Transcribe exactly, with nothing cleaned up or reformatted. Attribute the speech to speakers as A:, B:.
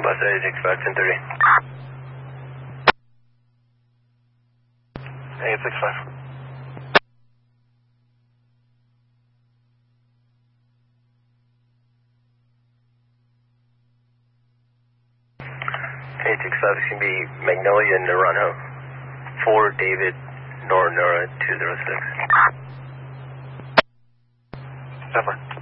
A: bus eight six five ten thirty. eight six five. eight six five is going to be Magnolia Naranjo. four David Nora Nora two zero six. September.